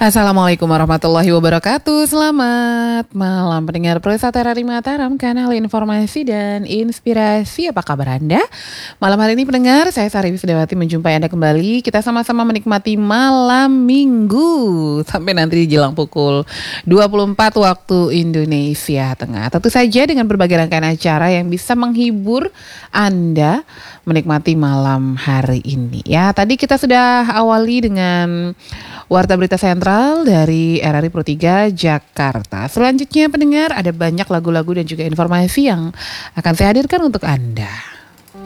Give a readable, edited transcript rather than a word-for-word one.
Assalamualaikum warahmatullahi wabarakatuh. Selamat malam pendengar Prestera Mataram, kanal informasi dan inspirasi. Apa kabar Anda? Malam hari ini pendengar, saya Sari Wisdawati menjumpai Anda kembali. Kita sama-sama menikmati malam minggu sampai nanti jelang pukul 24 waktu Indonesia Tengah. Tentu saja dengan berbagai rangkaian acara yang bisa menghibur Anda menikmati malam hari ini. Ya, tadi kita sudah awali dengan Warta Berita Sentral dari RRI Pro 3 Jakarta. Selanjutnya pendengar, ada banyak lagu-lagu dan juga informasi yang akan saya hadirkan untuk Anda.